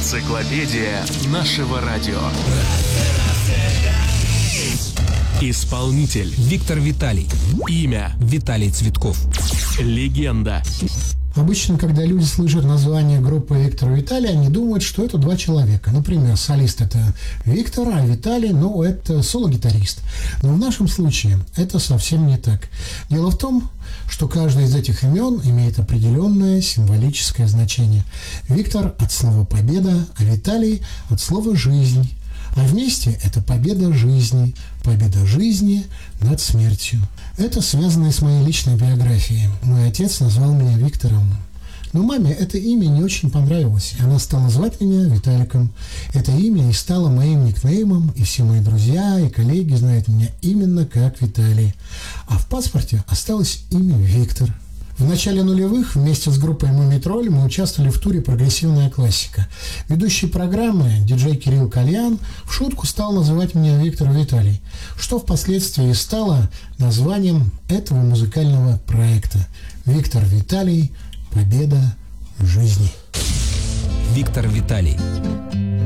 Энциклопедия нашего радио. Исполнитель Виктор Виталий. Имя Виталий Цветков. Легенда. Обычно, когда люди слышат название группы Виктора Виталий, они думают, что это два человека. Например, солист – это Виктор, а Виталий, это соло-гитарист. Но в нашем случае это совсем не так. Дело в том, что каждое из этих имен имеет определенное символическое значение. Виктор от слова «победа», а Виталий от слова «жизнь». А вместе это победа жизни над смертью. Это связано и с моей личной биографией. Мой отец назвал меня Виктором. Но маме это имя не очень понравилось, и она стала звать меня Виталиком. Это имя и стало моим никнеймом, и все мои друзья и коллеги знают меня именно как Виталий. А в паспорте осталось имя Виктор. В начале нулевых вместе с группой «Мумий-тролль» мы участвовали в туре «Прогрессивная классика». Ведущий программы, диджей Кирилл Кальян, в шутку стал называть меня Виктор Виталий, что впоследствии стало названием этого музыкального проекта. Виктор Виталий. Победа в жизни. Виктор Виталий.